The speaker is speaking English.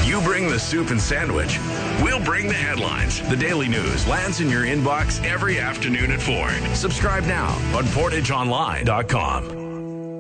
You bring the soup and sandwich. We'll bring the headlines. The Daily News lands in your inbox every afternoon at 4. Subscribe now on PortageOnline.com.